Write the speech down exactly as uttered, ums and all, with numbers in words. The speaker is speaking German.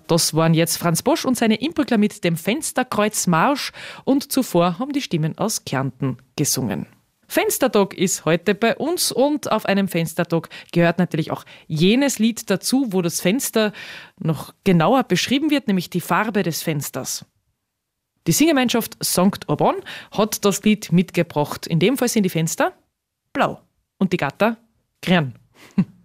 Das waren jetzt Franz Bosch und seine Imbrückler mit dem Fensterkreuzmarsch und zuvor haben die Stimmen aus Kärnten gesungen. Fenstertag ist heute bei uns und auf einem Fenstertag gehört natürlich auch jenes Lied dazu, wo das Fenster noch genauer beschrieben wird, nämlich die Farbe des Fensters. Die Singgemeinschaft Sankt Orban hat das Lied mitgebracht. In dem Fall sind die Fenster blau und die Gatter grün.